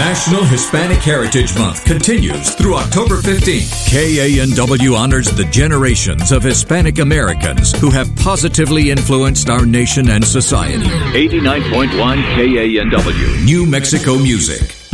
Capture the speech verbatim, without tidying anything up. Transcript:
National Hispanic Heritage Month continues through October fifteenth. K A N W honors the generations of Hispanic Americans who have positively influenced our nation and society. eighty-nine point one K A N W, New Mexico Music.